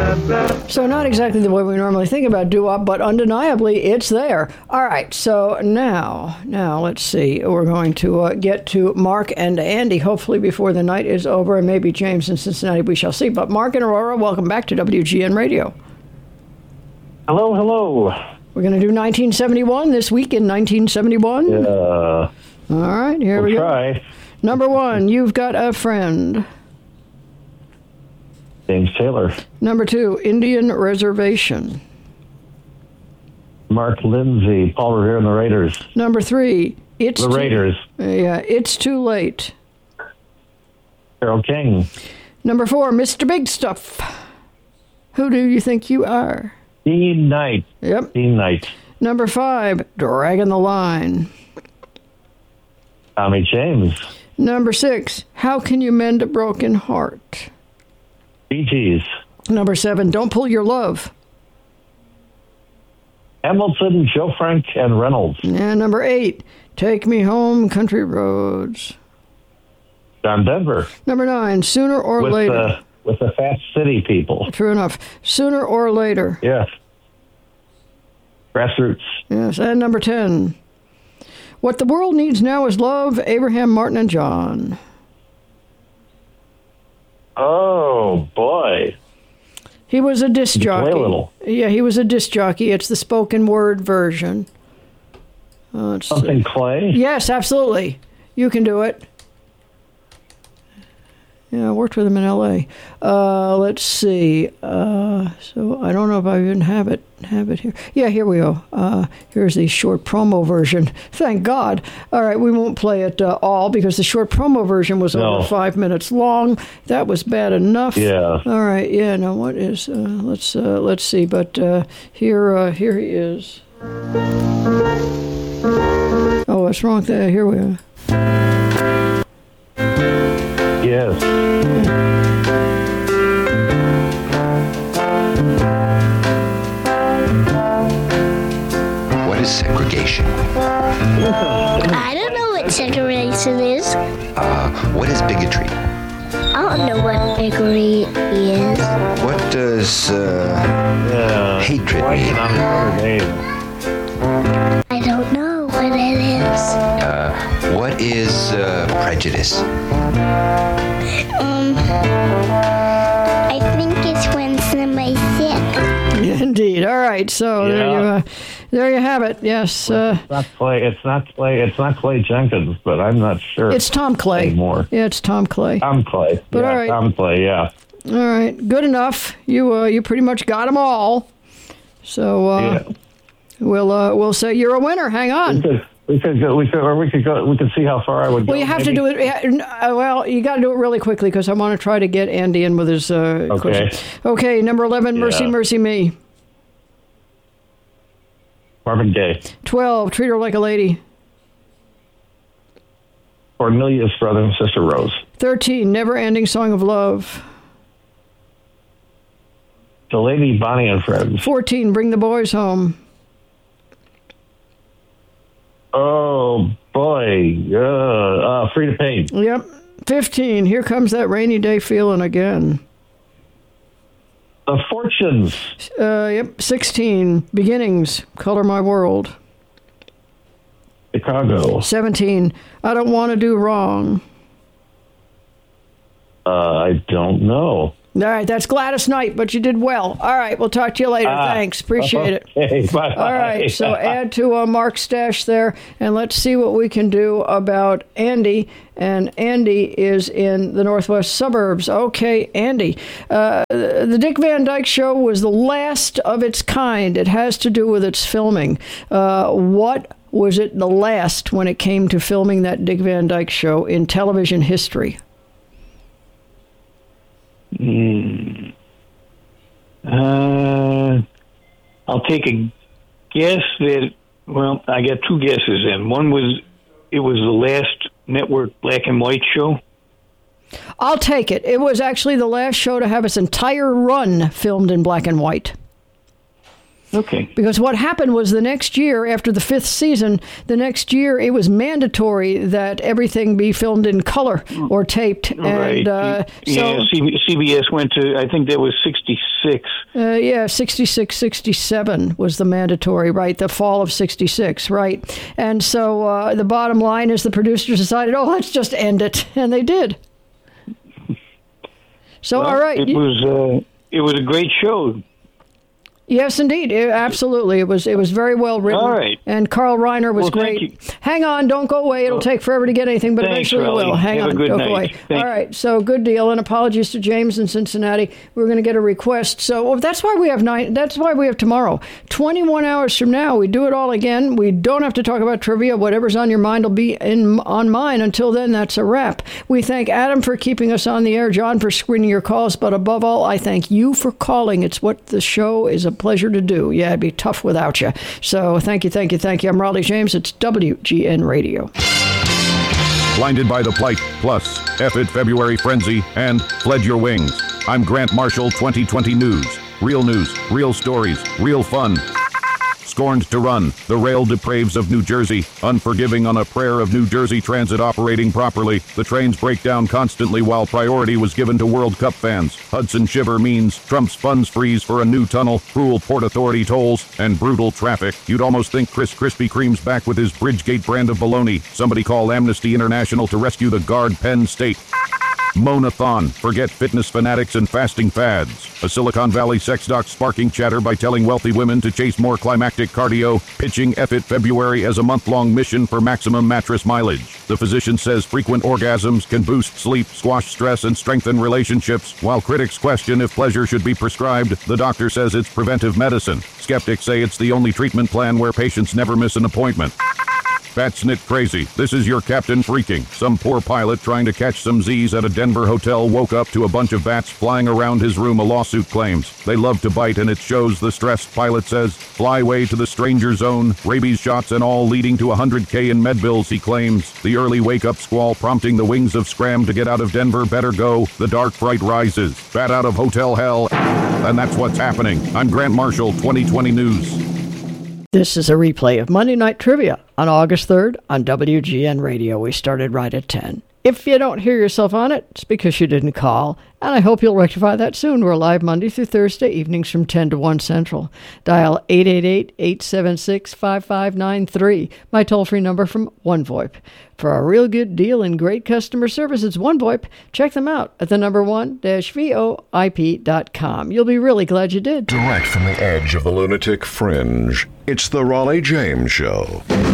So not exactly the way we normally think about doo-wop, but undeniably it's there. All right, so now let's see. We're going to get to Mark and Andy, hopefully before the night is over, and maybe James in Cincinnati, we shall see. But Mark and Aurora, welcome back to WGN Radio. Hello, hello. We're going to do 1971 this week in 1971. Yeah. All right, here we go. Try. Number 1, You've Got a Friend. James Taylor. Number 2, Indian Reservation. Mark Lindsay, Paul Revere and the Raiders. Number 3, The Raiders. It's Too Late. Carole King. Number 4, Mr. Big Stuff. Who do you think you are? Dean Knight. Yep. Dean Knight. Number 5, Dragging the Line. Tommy James. Number 6, How Can You Mend a Broken Heart? Bee Gees. Number 7, Don't Pull Your Love. Hamilton, Joe Frank, and Reynolds. And number 8, Take Me Home, Country Roads. John Denver. Number 9, Sooner or Later. With the Fat City People. True enough. Sooner or Later. Yes. Grassroots. Yes. And number 10, What the World Needs Now Is Love, Abraham, Martin, and John. Oh, boy. He was a disc jockey. Play a little. Yeah, he was a disc jockey. It's the spoken word version. Something Clay? Yes, absolutely. You can do it. Yeah, I worked with him in L.A. Let's see. So I don't know if I even have it here. Yeah, here we go. Here's the short promo version. Thank God. All right, we won't play it all because the short promo version was over 5 minutes long. That was bad enough. Yeah. All right. Yeah. Now what is? Let's see. But here he is. Oh, what's wrong there? Here we are. Yes. What is segregation? I don't know what segregation is. What is bigotry? I don't know what bigotry is. What does hatred mean? I don't know what it is. What is prejudice? I think it's when somebody's sick. Indeed. All right. So there you have it. Yes. It's not Clay Jenkins, but I'm not sure. It's Tom Clay. Anymore. Yeah, it's Tom Clay. Tom Clay. But yeah, all right. Tom Clay. Yeah. All right. Good enough. You pretty much got them all. So we'll say you're a winner. Hang on. We could see how far I would go. Well, you have to do it. Well, you got to do it really quickly because I want to try to get Andy in with his question. Okay, number 11, Mercy, Mercy Me. Marvin Gaye. 12, Treat Her Like a Lady. Cornelius, Brother and Sister Rose. 13, Never Ending Song of Love. The Lady, Bonnie and Friends. 14, Bring the Boys Home. Oh, boy. Frida Payne. Yep. 15, Here Comes That Rainy Day Feeling Again. The Fortunes. Yep. 16, Beginnings, Color My World. Chicago. 17, I Don't Want to Do Wrong. I don't know. All right, that's Gladys Knight, but you did well. All right, we'll talk to you later. Thanks. Appreciate it. Okay, bye. All right, so add to Mark's stash there, and let's see what we can do about Andy. And Andy is in the northwest suburbs. Okay, Andy. The Dick Van Dyke Show was the last of its kind. It has to do with its filming. What was it the last when it came to filming that Dick Van Dyke Show in television history? I'll take a guess that, well, I got two guesses in. One was it was the last network black and white show. I'll take it. It was actually the last show to have its entire run filmed in black and white. Okay. Because what happened was the next year, after the 5th season, the next year it was mandatory that everything be filmed in color or taped. Right. And CBS went to, I think that was 66. 66, 67 was the mandatory, right? The fall of 66, right? And so the bottom line is the producers decided, let's just end it. And they did. So, all right. It was a great show. Yes, indeed. Absolutely. It was very well written. All right. And Carl Reiner was Well, thank great. you. Hang on. Don't go away. It'll take forever to get anything, but Thanks, eventually it will. Raleigh. Hang Have on. a good Don't night. go away. Thank All you. right. So good deal. And apologies to James in Cincinnati. We're going to get a request. So that's why we have That's why we have tomorrow. 21 hours from now, we do it all again. We don't have to talk about trivia. Whatever's on your mind will be on mine. Until then, that's a wrap. We thank Adam for keeping us on the air, John for screening your calls, but above all, I thank you for calling. It's what the show is a pleasure to do. Yeah, it'd be tough without you. So thank you. I'm Raleigh James. It's WGN Radio. Blinded by the Plight, plus F It February Frenzy, and Fled Your Wings. I'm Grant Marshall, 2020 News, real stories, real fun. Scorned to run, the rail depraves of New Jersey, unforgiving on a prayer of New Jersey Transit operating properly. The trains break down constantly while priority was given to World Cup fans. Hudson Shiver means Trump's funds freeze for a new tunnel, cruel Port Authority tolls, and brutal traffic. You'd almost think Chris Krispy Kreme's back with his Bridgegate brand of baloney. Somebody call Amnesty International to rescue the Guard Penn State. Monathon. Forget fitness fanatics and fasting fads. A Silicon Valley sex doc sparking chatter by telling wealthy women to chase more climactic cardio, pitching F It February as a month-long mission for maximum mattress mileage. The physician says frequent orgasms can boost sleep, squash stress, and strengthen relationships. While critics question if pleasure should be prescribed, the doctor says it's preventive medicine. Skeptics say it's the only treatment plan where patients never miss an appointment. Batsnit crazy. This is your captain freaking. Some poor pilot trying to catch some Z's at a Denver hotel woke up to a bunch of bats flying around his room, a lawsuit claims. They love to bite and it shows, the stressed pilot says. Flyway to the stranger zone, rabies shots and all leading to $100K in med bills, he claims. The early wake-up squall prompting the wings of Scram to get out of Denver better go. The dark fright rises. Bat out of hotel hell. And that's what's happening. I'm Grant Marshall, 2020 News. This is a replay of Monday Night Trivia on August 3rd on WGN Radio. We started right at 10. If you don't hear yourself on it, it's because you didn't call, and I hope you'll rectify that soon. We're live Monday through Thursday evenings from 10 to 1 Central. Dial 888-876-5593, my toll-free number from OneVoIP. For a real good deal and great customer service, it's OneVoIP. Check them out at the number 1-VOIP.com. You'll be really glad you did. Direct from the edge of the lunatic fringe, it's the Raleigh James Show.